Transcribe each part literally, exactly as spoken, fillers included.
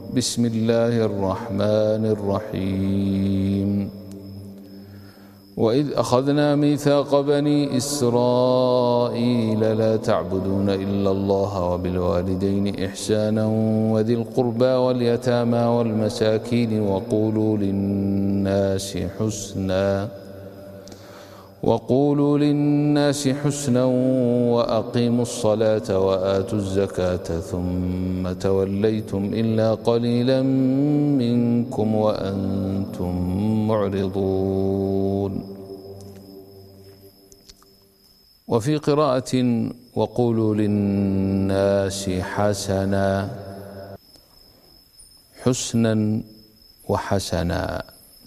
بسم الله الرحمن الرحيم وإذ أخذنا ميثاق بني إسرائيل لا تعبدون إلا الله وبالوالدين إحسانا وذي القربى واليتامى والمساكين وقولوا للناس حسنا وقولوا للناس حسنا وأقيموا الصلاة وآتوا الزكاة ثم توليتم إلا قليلا منكم وأنتم معرضون. وفي قراءة وقولوا للناس حسنا، حسنا وحسنا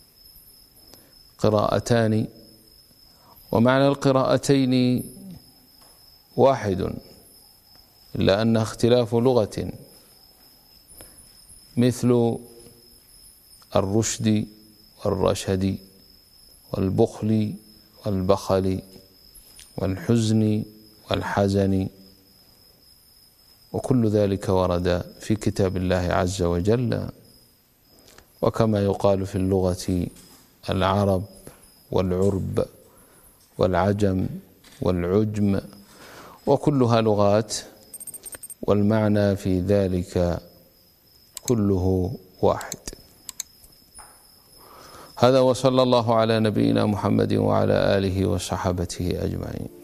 قراءتان، ومعنى القراءتين واحد إلا أن اختلاف لغة، مثل الرشد والرشد والبخل والبخل والحزن والحزن، وكل ذلك ورد في كتاب الله عز وجل. وكما يقال في اللغة العرب والعرب والعجم والعجم، وكلها لغات، والمعنى في ذلك كله واحد. هذا وصلى الله على نبينا محمد وعلى آله وصحبه أجمعين.